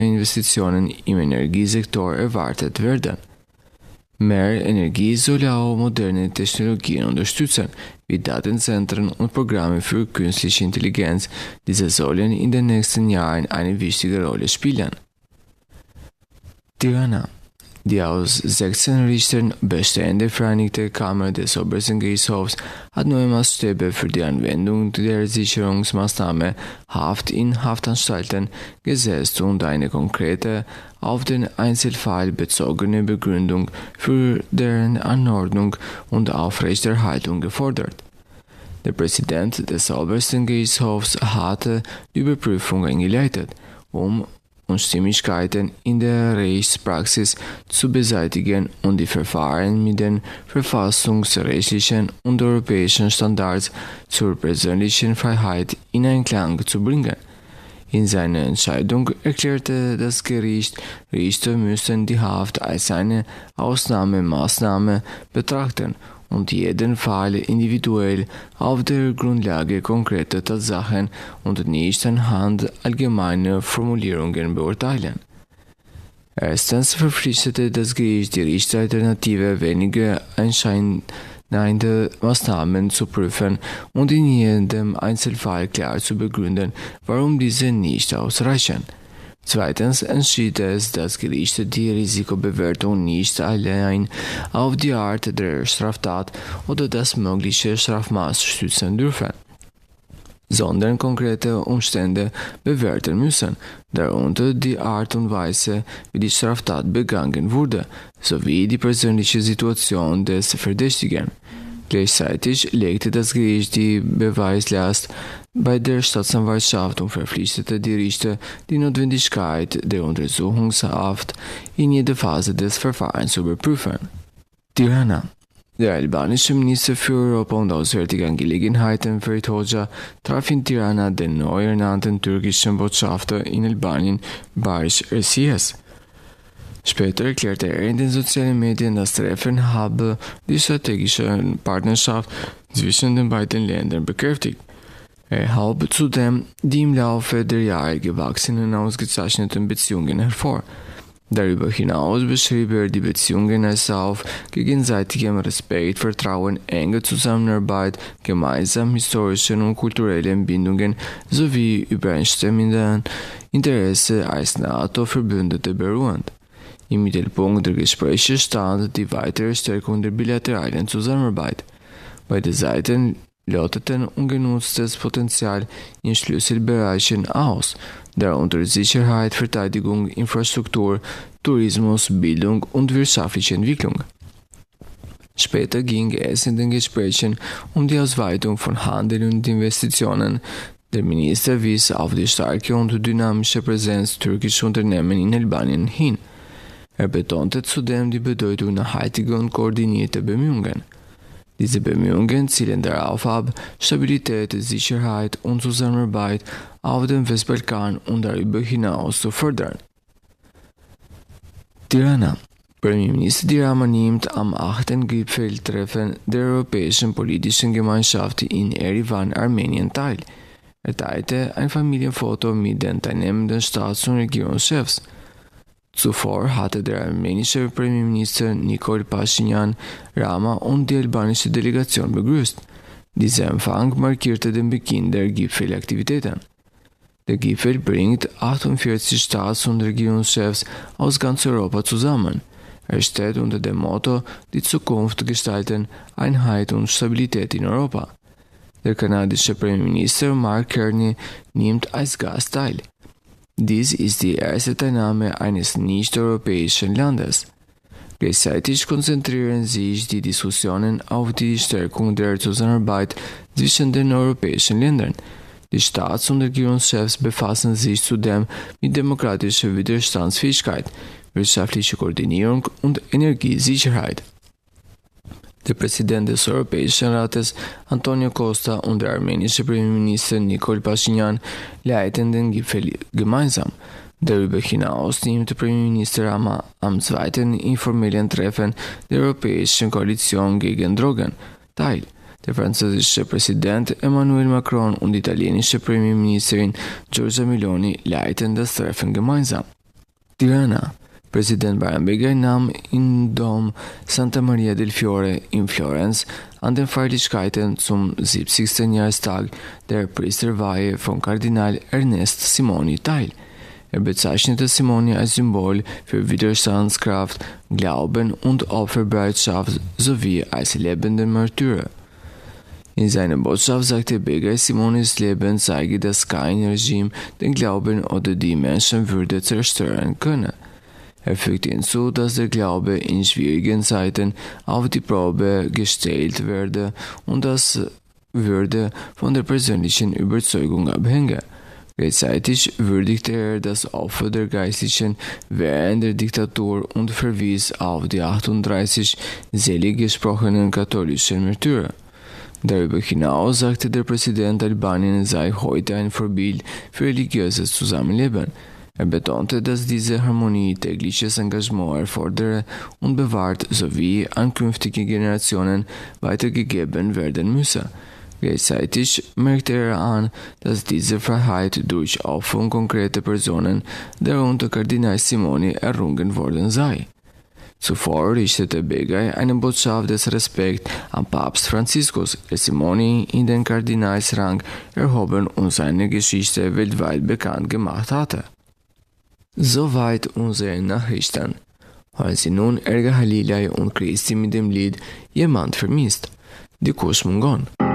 Investitionen im Energiesektor erwartet werden. Mehr Energie soll auch moderne Technologien unterstützen, wie Datenzentren und Programme für künstliche Intelligenz. Diese sollen in den nächsten Jahren eine wichtige Rolle spielen. Tirana. Die aus 16 Richtern bestehende Vereinigte Kammer des Obersten Gerichtshofs hat neue Maßstäbe für die Anwendung der Sicherungsmaßnahme Haft in Haftanstalten gesetzt und eine konkrete, auf den Einzelfall bezogene Begründung für deren Anordnung und Aufrechterhaltung gefordert. Der Präsident des Obersten Gerichtshofs hatte die Überprüfung eingeleitet, um Unstimmigkeiten in der Rechtspraxis zu beseitigen und die Verfahren mit den verfassungsrechtlichen und europäischen Standards zur persönlichen Freiheit in Einklang zu bringen. In seiner Entscheidung erklärte das Gericht, Richter müssen die Haft als eine Ausnahmemaßnahme betrachten und jeden Fall individuell auf der Grundlage konkreter Tatsachen und nicht anhand allgemeiner Formulierungen beurteilen. Erstens verpflichtete das Gericht die Richter, alternative, weniger einschneidende Maßnahmen zu prüfen und in jedem Einzelfall klar zu begründen, warum diese nicht ausreichen. Zweitens entschied es das Gericht, die Risikobewertung nicht allein auf die Art der Straftat oder das mögliche Strafmaß stützen dürfen, sondern konkrete Umstände bewerten müssen, darunter die Art und Weise, wie die Straftat begangen wurde, sowie die persönliche Situation des Verdächtigen. Gleichzeitig legte das Gericht die Beweislast bei der Staatsanwaltschaft und verpflichtete die Richter, die Notwendigkeit der Untersuchungshaft in jeder Phase des Verfahrens zu überprüfen. Tirana. Der albanische Minister für Europa und Auswärtige Angelegenheiten Ferit Hoxha traf in Tirana den neu ernannten türkischen Botschafter in Albanien Barış Erciyes. Später erklärte er in den sozialen Medien, das Treffen habe die strategische Partnerschaft zwischen den beiden Ländern bekräftigt. Er hob zudem die im Laufe der Jahre gewachsenen ausgezeichneten Beziehungen hervor. Darüber hinaus beschrieb er die Beziehungen als auf gegenseitigem Respekt, Vertrauen, enge Zusammenarbeit, gemeinsamen historischen und kulturellen Bindungen sowie übereinstimmenden Interesse als NATO-Verbündete beruhend. Im Mittelpunkt der Gespräche stand die weitere Stärkung der bilateralen Zusammenarbeit. Beide Seiten loteten ungenutztes Potenzial in Schlüsselbereichen aus, darunter Sicherheit, Verteidigung, Infrastruktur, Tourismus, Bildung und wirtschaftliche Entwicklung. Später ging es in den Gesprächen um die Ausweitung von Handel und Investitionen. Der Minister wies auf die starke und dynamische Präsenz türkischer Unternehmen in Albanien hin. Er betonte zudem die Bedeutung nachhaltiger und koordinierter Bemühungen. Diese Bemühungen zielen darauf ab, Stabilität, Sicherheit und Zusammenarbeit auf dem Westbalkan und darüber hinaus zu fördern. Tirana. Premierminister Edi Rama nimmt am 8. Gipfeltreffen der Europäischen Politischen Gemeinschaft in Erivan, Armenien teil. Er teilte ein Familienfoto mit den teilnehmenden Staats- und Regierungschefs. Zuvor hatte der armenische Premierminister Nikol Pashinyan Rama und die albanische Delegation begrüßt. Dieser Empfang markierte den Beginn der Gipfelaktivitäten. Der Gipfel bringt 48 Staats- und Regierungschefs aus ganz Europa zusammen. Er steht unter dem Motto „Die Zukunft gestalten, Einheit und Stabilität in Europa“. Der kanadische Premierminister Mark Carney nimmt als Gast teil. Dies ist die erste Teilnahme eines nicht-europäischen Landes. Gleichzeitig konzentrieren sich die Diskussionen auf die Stärkung der Zusammenarbeit zwischen den europäischen Ländern. Die Staats- und Regierungschefs befassen sich zudem mit demokratischer Widerstandsfähigkeit, wirtschaftlicher Koordinierung und Energiesicherheit. Der Präsident des Europäischen Rates, Antonio Costa, und der armenische Premierminister Nikol Pashinyan leiten den Gipfel gemeinsam. Darüber hinaus nimmt Premierminister Rama am zweiten informellen Treffen der Europäischen Koalition gegen Drogen teil. Der französische Präsident Emmanuel Macron und die italienische Premierministerin Giorgia Meloni leiten das Treffen gemeinsam. Tirana. President Bayram Begay nahm in Dom Santa Maria del Fiore in Florenz an den Feierlichkeiten zum 70. Jahrestag der Priesterweihe von Kardinal Ernest Simoni teil. Bezeichnete Simoni als Symbol für Widerstandskraft, Glauben und Opferbereitschaft sowie als lebenden Märtyrer. In seiner Botschaft sagte Begay, Simonis Leben zeige, dass kein Regime den Glauben oder die Menschenwürde zerstören könne. Er fügte hinzu, dass der Glaube in schwierigen Zeiten auf die Probe gestellt werde und das würde von der persönlichen Überzeugung abhängen. Gleichzeitig würdigte er das Opfer der Geistlichen während der Diktatur und verwies auf die 38 selig gesprochenen katholischen Märtyrer. Darüber hinaus sagte der Präsident, Albanien sei heute ein Vorbild für religiöses Zusammenleben. Er betonte, dass diese Harmonie tägliches Engagement erfordere und bewahrt sowie an künftige Generationen weitergegeben werden müsse. Gleichzeitig merkte er an, dass diese Freiheit durch Opfer von konkreten Personen, darunter Kardinal Simoni, errungen worden sei. Zuvor richtete Begay eine Botschaft des Respekts an Papst Franziskus, der Simoni in den Kardinalsrang erhoben und seine Geschichte weltweit bekannt gemacht hatte. Soweit unsere Nachrichten. Hören Sie nun Erga Halilay und Christi mit dem Lied Jemand vermisst. Die Kuss Mungon.